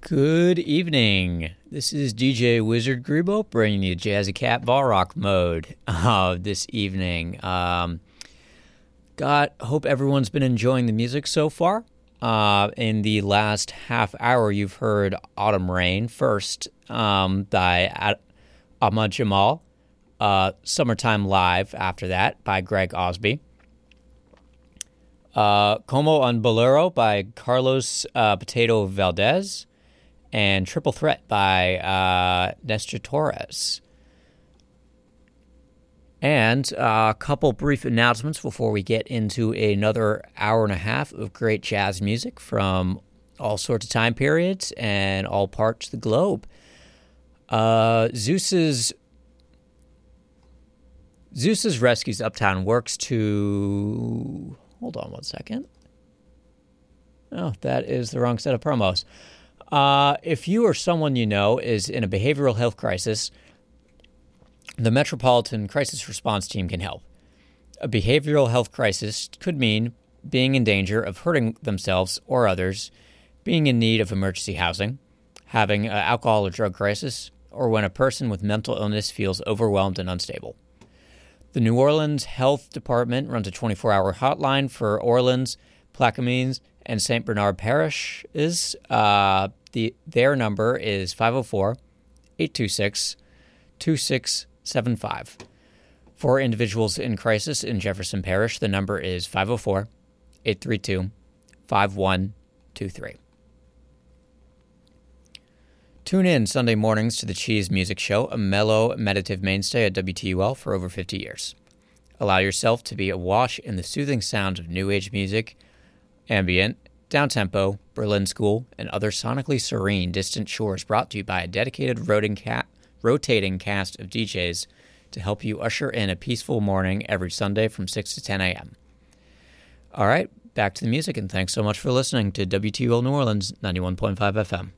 Good evening. This is DJ Wizard Grebo bringing you Jazzy Cat Ball Rock mode this evening. Hope everyone's been enjoying the music so far. In the last half hour, you've heard Autumn Rain first by Ahmad Jamal. Summertime Live after that by Greg Osby. Como un Bolero by Carlos Potato Valdez. And Triple Threat by Nestor Torres. And a couple brief announcements before we get into another hour and a half of great jazz music from all sorts of time periods and all parts of the globe. Zeus's Rescues Uptown Works to... Hold on one second. Oh, that is the wrong set of promos. If you or someone you know is in a behavioral health crisis, the Metropolitan Crisis Response Team can help. A behavioral health crisis could mean being in danger of hurting themselves or others, being in need of emergency housing, having an alcohol or drug crisis, or when a person with mental illness feels overwhelmed and unstable. The New Orleans Health Department runs a 24-hour hotline for Orleans, Plaquemines, and St. Bernard Parish. Their number is 504-826-2675. For individuals in crisis in Jefferson Parish, the number is 504-832-5123. Tune in Sunday mornings to the Cheese Music Show, a mellow, meditative mainstay at WTUL for over 50 years. Allow yourself to be awash in the soothing sounds of new age music, ambient, downtempo, Berlin School, and other sonically serene distant shores brought to you by a dedicated rotating cast of DJs to help you usher in a peaceful morning every Sunday from 6 to 10 a.m. All right, back to the music, and thanks so much for listening to WTUL New Orleans 91.5 FM.